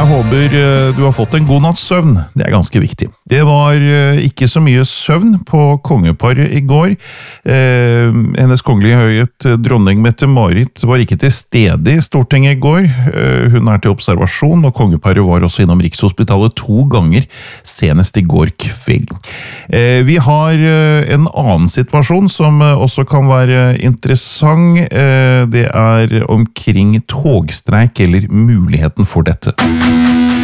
Jeg håper du har fått en god natts søvn. Det ganske viktig. Det var ikke så mye søvn på kongeparet i går. Hennes kongelige høyhet, dronning Mette-Marit, var ikke til stede i Stortinget i går. Hun til observasjon, og kongeparet var også innom Rikshospitalet 2 ganger, senest i går kveld. Vi har en annen situasjon som også kan være interessant. Det omkring togstreik eller muligheten for dette.